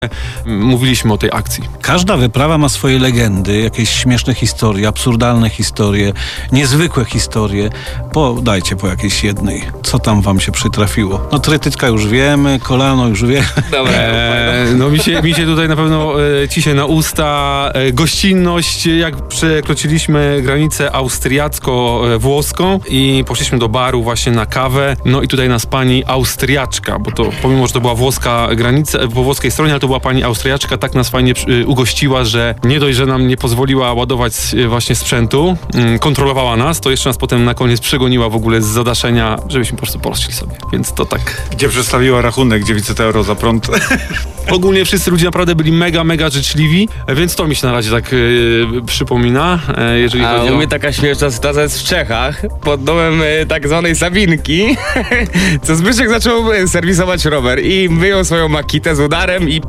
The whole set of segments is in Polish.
mówiliśmy o tej akcji. Każda wyprawa ma swoje legendy, jakieś śmieszne historie, absurdalne historie, niezwykłe historie. Dajcie po jakiejś jednej. Co tam wam się przytrafiło? No trytytka już wiemy, kolano już wiemy. Dobra. No mi się tutaj na pewno ciśnie na usta gościnność, jak przekroczyliśmy granicę austriacko-włoską i poszliśmy do baru właśnie na kawę. No i tutaj nas pani Austriaczka, bo to pomimo, że to była włoska granica, po włoskiej stronie, ale to była pani Austriaczka, tak nas fajnie ugościła, że nie dość, że nam nie pozwoliła ładować właśnie sprzętu, kontrolowała nas, to jeszcze nas potem na koniec przegoniła w ogóle z zadaszenia, żebyśmy po prostu poszli sobie. Więc to tak. Gdzie przedstawiła rachunek 900 euro za prąd. Ogólnie wszyscy ludzie naprawdę byli mega życzliwi, więc to mi się na razie tak przypomina, jeżeli chodzi u o... mnie taka śmieszna sytuacja jest w Czechach, pod domem tak zwanej Sabinki, co Zbyszek zaczął serwisować rower i wyjął swoją makitę z udarem i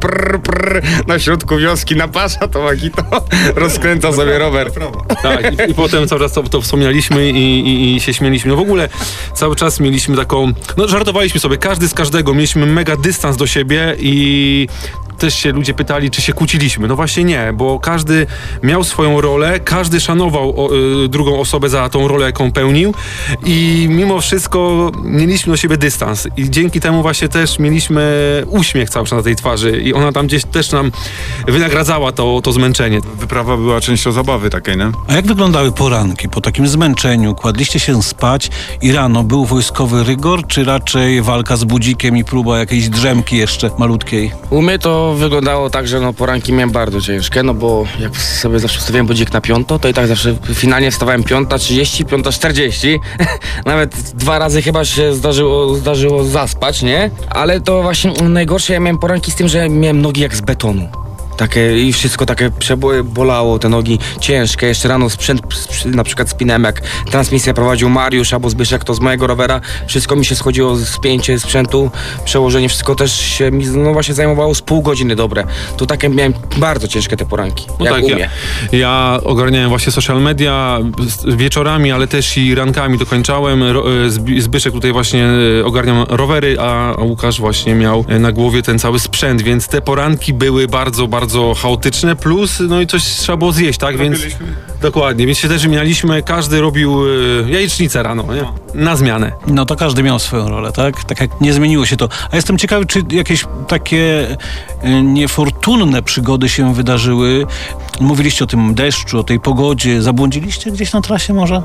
na środku wioski napasza to makito, rozkręca sobie rower. Tak, i potem cały czas to wspominaliśmy i się śmieliśmy. No w ogóle cały czas mieliśmy taką, no żartowaliśmy sobie, każdy z każdego, mieliśmy mega dystans do siebie i też się ludzie pytali, czy się kłóciliśmy. No właśnie nie, bo każdy miał swoją rolę, każdy szanował drugą osobę za tą rolę, jaką pełnił i mimo wszystko mieliśmy do siebie dystans i dzięki temu właśnie też mieliśmy uśmiech cały czas na tej twarzy i ona tam gdzieś też nam wynagradzała to zmęczenie. Wyprawa była częścią zabawy takiej, nie? A jak wyglądały poranki? Po takim zmęczeniu kładliście się spać i rano był wojskowy rygor, czy raczej walka z budzikiem i próba jakiejś drzemki jeszcze malutkiej? U mnie to wyglądało tak, że poranki miałem bardzo ciężkie, no bo jak sobie zawsze wstawiałem budzik na 5, to i tak zawsze finalnie wstawałem 5:30, 5:40. Nawet 2 razy chyba się zdarzyło zaspać, nie? Ale to właśnie najgorsze, ja miałem poranki z tym, że miałem nogi jak z betonu. Takie i wszystko takie bolało, te nogi ciężkie. Jeszcze rano sprzęt na przykład spinałem, jak transmisję prowadził Mariusz albo Zbyszek, to z mojego rowera wszystko mi się schodziło, spięcie sprzętu, przełożenie, wszystko też się mi właśnie zajmowało z pół godziny dobre. To takie miałem bardzo ciężkie te poranki, no jak tak, u mnie. Ja ogarniałem właśnie social media wieczorami, ale też i rankami dokończałem. Zbyszek tutaj właśnie ogarniał rowery, a Łukasz właśnie miał na głowie ten cały sprzęt, więc te poranki były bardzo chaotyczne, plus no i coś trzeba było zjeść, tak? Więc dokładnie, więc się też wymienialiśmy, każdy robił jajecznicę rano, nie? Na zmianę. No to każdy miał swoją rolę, tak? Tak jak nie zmieniło się to. A jestem ciekawy, czy jakieś takie niefortunne przygody się wydarzyły. Mówiliście o tym deszczu, o tej pogodzie. Zabłądziliście gdzieś na trasie może?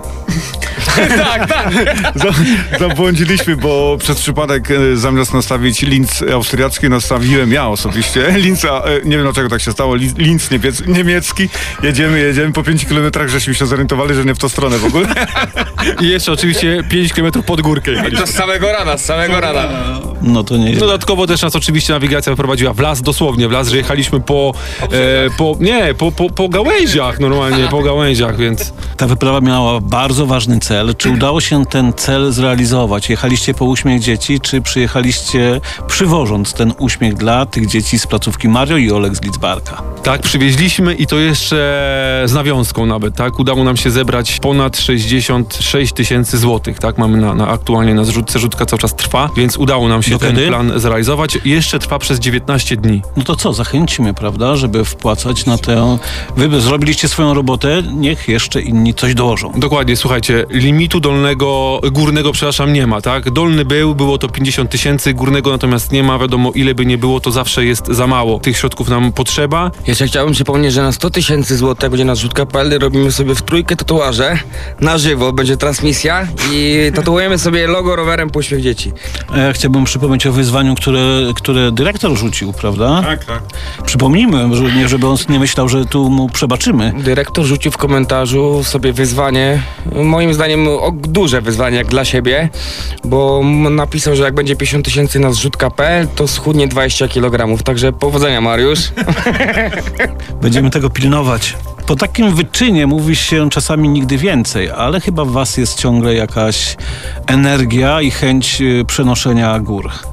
Tak. Zabłądziliśmy, bo przez przypadek zamiast nastawić Linz austriacki, nastawiłem ja osobiście. Linza, nie wiem dlaczego tak się stało, Linz niemiecki. Jedziemy po 5 kilometrach, żeśmy się zorientowali, że nie w tą stronę w ogóle. I jeszcze oczywiście 5 kilometrów pod górkę. To z samego rana. No to nie. Dodatkowo też nas oczywiście nawigacja wyprowadziła w las, dosłownie w las, że jechaliśmy po gałęziach, normalnie po gałęziach, więc... Ta wyprawa miała bardzo ważny cel. Czy udało się ten cel zrealizować? Jechaliście po uśmiech dzieci, czy przyjechaliście przywożąc ten uśmiech dla tych dzieci z placówki Mario i Olek z Lidzbarka? Tak, przywieźliśmy i to jeszcze z nawiązką nawet, tak? Udało nam się zebrać ponad 66 000 złotych, tak? Mamy aktualnie na zrzutce, rzutka cały czas trwa, więc udało nam się ten plan zrealizować. Jeszcze trwa przez 19 dni. No to co, zachęcimy, prawda, żeby wpłacać na tę... Wy zrobiliście swoją robotę, niech jeszcze inni coś dołożą. Dokładnie, słuchajcie, limitu górnego, przepraszam, nie ma, tak? Dolny było to 50 000, górnego natomiast nie ma, wiadomo, ile by nie było, to zawsze jest za mało. Tych środków nam potrzeba. Jeszcze chciałbym przypomnieć, że na 100 000 złotych będzie na zrzutka.pl, robimy sobie w trójkę tatuaże na żywo, będzie transmisja i tatuujemy sobie logo rowerem po uśmiech dzieci. Ja chciałbym przypomnieć o wyzwaniu, które dyrektor rzucił, prawda? Tak. Przypomnijmy, żeby on nie myślał, że tu mu przebaczymy. Dyrektor rzucił w komentarzu sobie wyzwanie, moim zdaniem duże wyzwanie jak dla siebie, bo napisał, że jak będzie 50 000 na zrzutka.pl, to schudnie 20 kg, także powodzenia, Mariusz. Będziemy tego pilnować. Po takim wyczynie mówi się czasami nigdy więcej, ale chyba w was jest ciągle jakaś energia i chęć przenoszenia gór.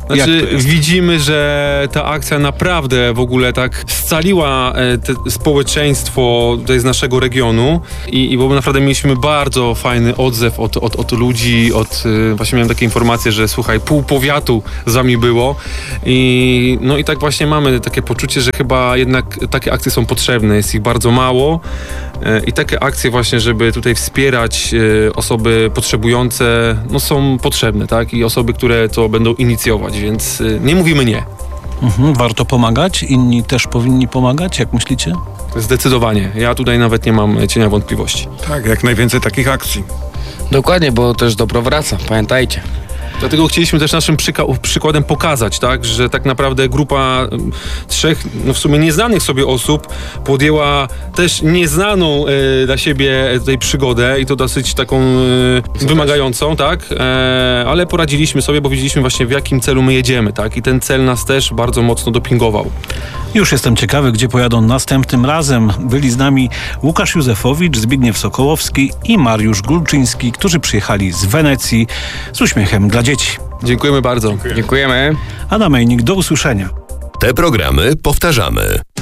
Jak Znaczy, to jest? widzimy, że ta akcja naprawdę w ogóle tak scaliła społeczeństwo tutaj z naszego regionu i bo naprawdę mieliśmy bardzo fajny odzew od ludzi, właśnie miałem takie informacje, że słuchaj, pół powiatu z wami było i no i tak właśnie mamy takie poczucie, że chyba jednak takie akcje są potrzebne, jest ich bardzo mało i takie akcje właśnie, żeby tutaj wspierać osoby potrzebujące, no są potrzebne, tak? I osoby, które to będą inicjować, więc nie mówimy nie. Warto pomagać? Inni też powinni pomagać? Jak myślicie? Zdecydowanie. Ja tutaj nawet nie mam cienia wątpliwości. Tak, jak najwięcej takich akcji. Dokładnie, bo też dobro wraca, pamiętajcie. Dlatego chcieliśmy też naszym przykładem pokazać, tak, że tak naprawdę grupa 3, no w sumie nieznanych sobie osób podjęła też nieznaną dla siebie tutaj przygodę i to dosyć taką wymagającą, tak, ale poradziliśmy sobie, bo wiedzieliśmy właśnie w jakim celu my jedziemy, tak, i ten cel nas też bardzo mocno dopingował. Już jestem ciekawy, gdzie pojadą następnym razem. Byli z nami Łukasz Józefowicz, Zbigniew Sokołowski i Mariusz Gulczyński, którzy przyjechali z Wenecji z uśmiechem dla dzieci. Dziękujemy bardzo. Dziękujemy. Adam Ejnik, do usłyszenia. Te programy powtarzamy.